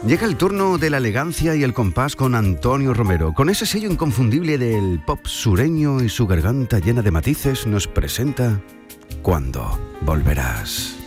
Llega el turno de la elegancia y el compás con Antonio Romero. Con ese sello inconfundible del pop sureño y su garganta llena de matices nos presenta Cuando volverás.